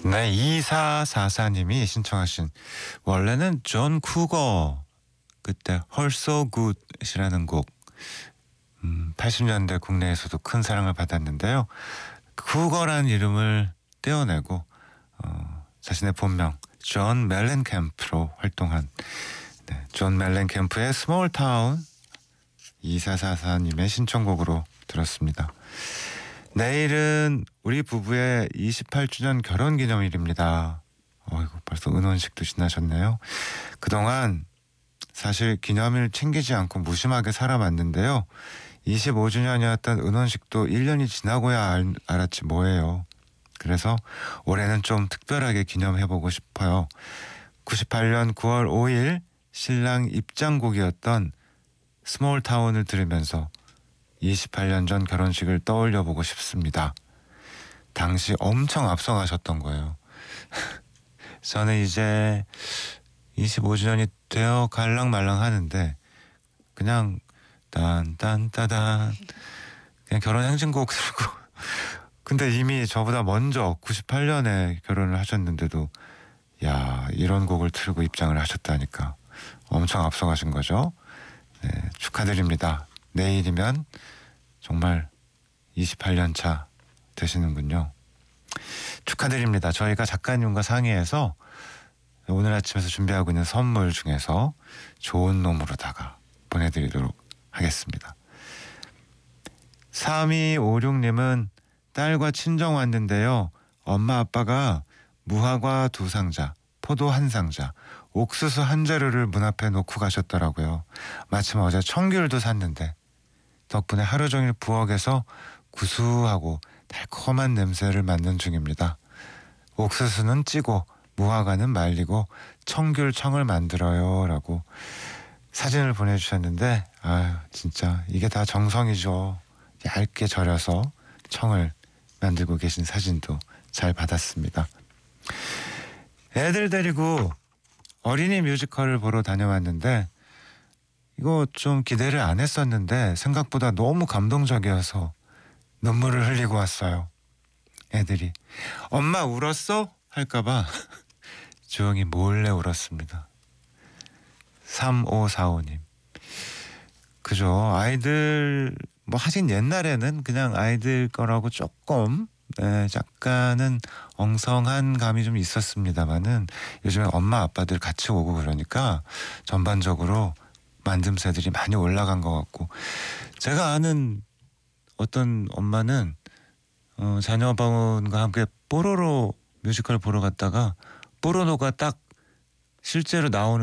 네, 2444님이 신청하신 원래는 존 쿠거 그때 Her So Good이라는 곡 80년대 국내에서도 큰 사랑을 받았는데요. 쿠거라는 이름을 떼어내고 자신의 본명 존 멜렌캠프로 활동한 존 멜렌캠프의 스몰 타운 2444님의 신청곡으로 들었습니다. 내일은 우리 부부의 28주년 결혼기념일입니다. 어이구, 벌써 은혼식도 지나셨네요. 그동안 사실 기념일 챙기지 않고 무심하게 살아왔는데요. 25주년이었던 은혼식도 1년이 지나고야 알았지 뭐예요. 그래서 올해는 좀 특별하게 기념해보고 싶어요. 98년 9월 5일 신랑 입장곡이었던 스몰 타운을 들으면서 28년 전 결혼식을 떠올려보고 싶습니다. 당시 엄청 앞서가셨던 거예요. 저는 이제 25주년이 되어 갈랑말랑 하는데 그냥 딴딴따단 그냥 결혼 행진곡 들고 근데 이미 저보다 먼저 98년에 결혼을 하셨는데도 야, 이런 곡을 틀고 입장을 하셨다니까 엄청 앞서가신 거죠. 네, 축하드립니다. 내일이면 정말 28년 차 되시는군요. 축하드립니다. 저희가 작가님과 상의해서 오늘 아침에서 준비하고 있는 선물 중에서 좋은 놈으로다가 보내드리도록 하겠습니다. 3256님은 딸과 친정 왔는데요. 엄마 아빠가 무화과 2상자, 포도 1상자, 옥수수 1자루를 문 앞에 놓고 가셨더라고요. 마침 어제 청귤도 샀는데 덕분에 하루 종일 부엌에서 구수하고 달콤한 냄새를 맡는 중입니다. 옥수수는 찌고 무화과는 말리고 청귤청을 만들어요 라고 사진을 보내주셨는데 아유 진짜 이게 다 정성이죠. 얇게 절여서 청을 만들고 계신 사진도 잘 받았습니다. 애들 데리고 어린이 뮤지컬을 보러 다녀왔는데 이거 좀 기대를 안 했었는데 생각보다 너무 감동적이어서 눈물을 흘리고 왔어요. 애들이 엄마 울었어? 할까봐 조용히 몰래 울었습니다. 3545님 그죠. 아이들 뭐 하긴 옛날에는 그냥 아이들 거라고 조금 약간은 엉성한 감이 좀 있었습니다만은 요즘에 엄마 아빠들 같이 오고 그러니까 전반적으로 만듦새들이 많이 올라간 것 같고 제가 아는 어떤 엄마는 자녀분과 함께 뽀로로 뮤지컬 보러 갔다가 뽀로로가 딱 실제로 나오는